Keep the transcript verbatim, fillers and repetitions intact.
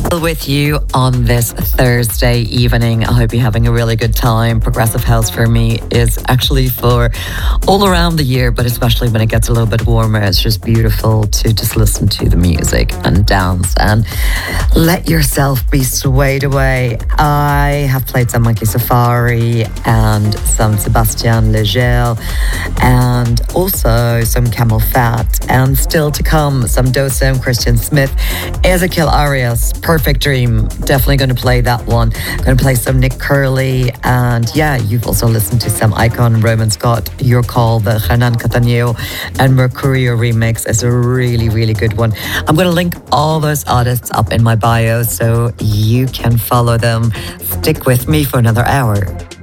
With you on this Thursday evening. I hope you're having a really good time. Progressive house for me is actually for all around the year, but especially when it gets a little bit warmer, it's just beautiful to just listen to the music and dance and let yourself be swayed away. I have played some Monkey Safari and some Sébastien Léger and also some Camel Fat, and still to come some Dosa and Christian Smith, Ezekiel Arias, Perfect Dream, definitely going to play that one. Going to play some Nick Curley, and yeah, you've also listened to some Icon, Roman Scott, Your Call, the Hernan Cattaneo and Mercurio remix is a really, really good one. I'm going to link all those artists up in my bio so you can follow them. Stick with me for another hour.